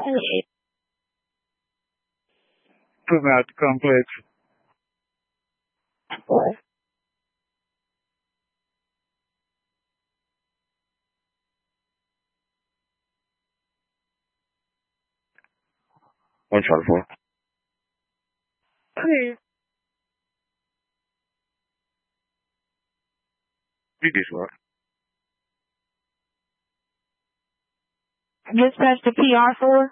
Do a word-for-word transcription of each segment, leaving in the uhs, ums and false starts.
Put me out the complex. One shot four. Clear. You this work. Dispatch to P R four.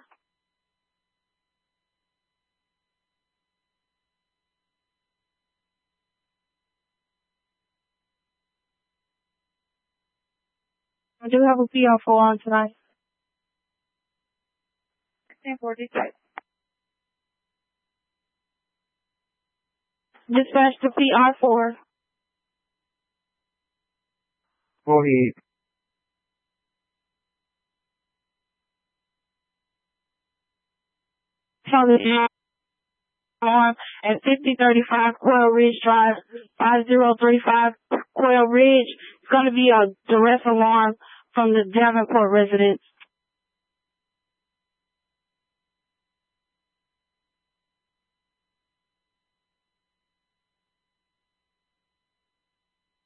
I do have a P R four on tonight. ten forty-six. Dispatch to P R four. Go ahead. Tell the alarm at fifty thirty-five Quail Ridge Drive, five zero three five Quail Ridge. It's going to be a duress alarm from the Davenport residence.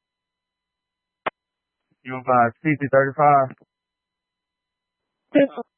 You find fifty thirty-five?